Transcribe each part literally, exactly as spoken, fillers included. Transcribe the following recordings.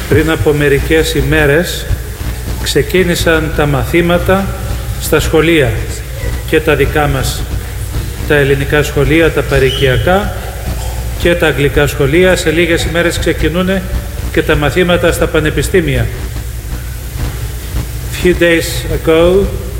Πριν από μερικές ημέρες ξεκίνησαν τα μαθήματα στα σχολεία και τα δικά μας, τα ελληνικά σχολεία, τα παροικιακά και τα αγγλικά σχολεία. Σε λίγες ημέρες ξεκινούν και τα μαθήματα στα πανεπιστήμια. Few days ago,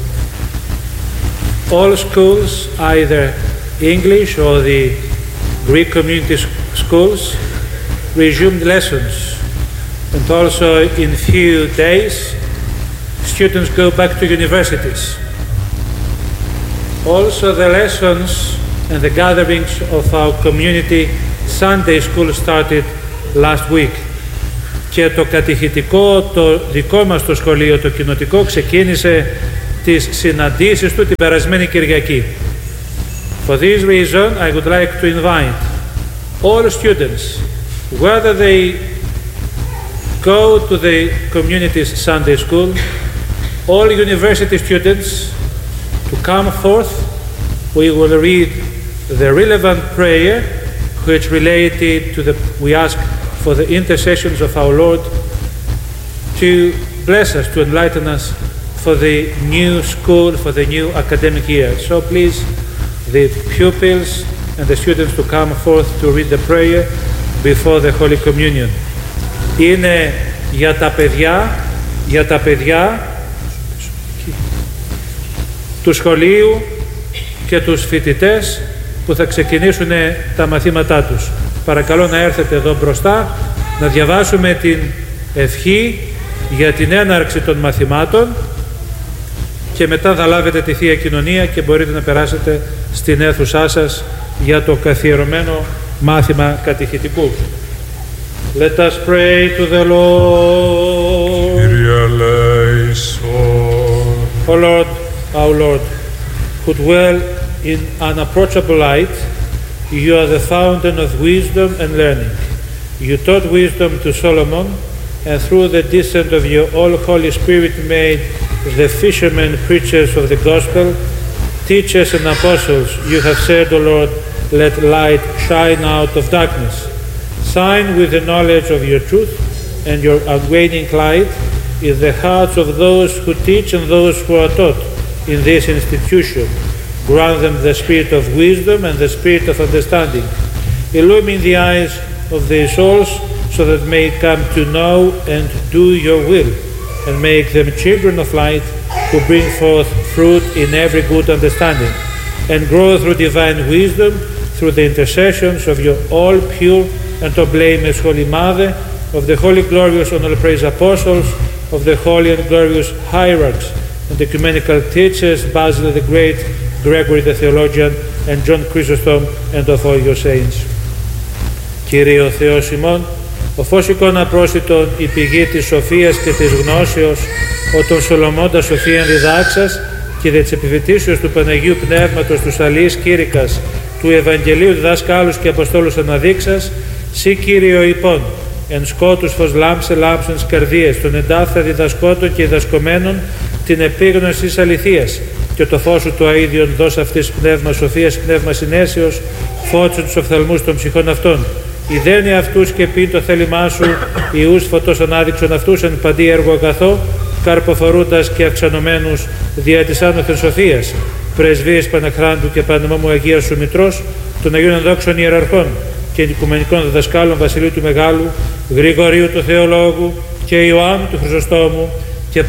all schools, either English or the Greek community schools, resumed lessons. And also in few days, students go back to universities. Also the lessons and the gatherings of our community Sunday school started last week. Και το κατηχητικό, το δικό μας το σχολείο, το κοινοτικό, ξεκίνησε τις συναντήσεις του την περασμένη Κυριακή. For this reason, I would like to invite all students, whether they go to the community's Sunday school, all university students, to come forth. We will read the relevant prayer which related to the, we ask for the intercessions of our Lord to bless us, to enlighten us for the new school, for the new academic year. So please, the pupils and the students to come forth to read the prayer before the Holy Communion. Είναι για τα παιδιά, για τα παιδιά του σχολείου και τους φοιτητές που θα ξεκινήσουν τα μαθήματά τους. Παρακαλώ να έρθετε εδώ μπροστά, να διαβάσουμε την ευχή για την έναρξη των μαθημάτων και μετά θα λάβετε τη Θεία Κοινωνία και μπορείτε να περάσετε στην αίθουσά σας για το καθιερωμένο μάθημα κατηχητικού. Let us pray to the Lord. Kyrie eleison. O Lord, our Lord, who dwell in unapproachable light, you are the fountain of wisdom and learning. You taught wisdom to Solomon, and through the descent of your all-Holy Spirit made the fishermen preachers of the gospel, teachers and apostles. You have said, O Lord, let light shine out of darkness. Shine with the knowledge of your truth, and your unwaning light in the hearts of those who teach and those who are taught in this institution. Grant them the spirit of wisdom and the spirit of understanding. Illumine the eyes of their souls so that they may come to know and do your will, and make them children of light who bring forth fruit in every good understanding, and grow through divine wisdom through the intercessions of your all pure and all blameless Holy Mother, of the holy, glorious, and all praise apostles, of the holy and glorious hierarchs and ecumenical teachers, Basil the Great, Gregory the Theologian, and John Chrysostom, and of all your saints. Κύριε ο Θεός ημών, ο φως εικόνα πρόσιτον, η πηγή της σοφίας και της γνώσεως, ο τον Σολομώντα σοφίαν διδάξας, και δε της επιφυτίσεως του Παναγίου Πνεύματος του Αλής Κήρυκας, του Ευαγγελίου διδάσκαλους και Αποστόλους αναδείξας, σύ Κύριε ο υπών, εν σκότους φως λάμψε λάμψεν τις καρδίες, των εντάφθα διδασκόντων και διδασκομένων, την επίγνωση της αληθείας, και το φως σου το αΐδιον δώσ' αυτής πνεύμα σοφίας, πνεύμα συνέσεως, φώτισον τους οφθαλμούς των ψυχών αυτών. Ιδένει αυτούς και πει το θέλημά σου, ιούς φωτός ανάδειξον αυτούς εν παντή έργο αγαθό, καρποφορούντας και αυξανωμένους δια της άνωθεν σοφίας. Πρεσβείες Παναχράντου και Πανεμόμου Αγίας σου Μητρός, των Αγίων Ενδόξων Ιεραρχών και οικουμενικών διδασκάλων Βασιλείου του Μεγάλου, Γρηγορίου του Θεολόγου και Ιωάννου του Χρυσοστόμου,